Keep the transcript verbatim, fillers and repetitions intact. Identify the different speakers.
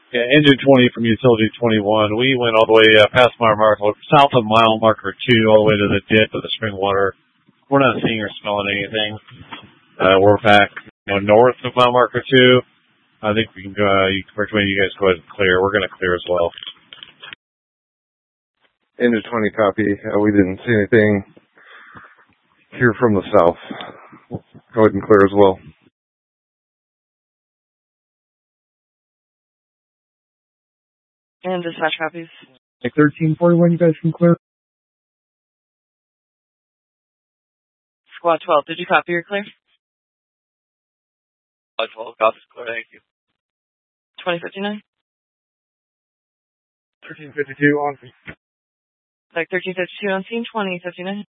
Speaker 1: Yeah, engine twenty from utility twenty-one. We went all the way uh, past mile marker, south of mile marker two, all the way to the dip of the spring water. We're not seeing or smelling anything. Uh, we're back, you know, north of mile marker two. I think we can go. Uh, you recommend you guys go ahead and clear. We're going to clear as well.
Speaker 2: Engine twenty copy. Uh, we didn't see anything here from the south. Go ahead and clear as well.
Speaker 3: And dispatch copies.
Speaker 4: Like thirteen forty-one, you guys can clear.
Speaker 3: Squad twelve, did you copy your clear?
Speaker 5: Squad twelve, copies clear, thank you.
Speaker 3: twenty fifty-nine?
Speaker 4: thirteen fifty-two on scene.
Speaker 3: Like thirteen fifty-two on scene, twenty fifty-nine.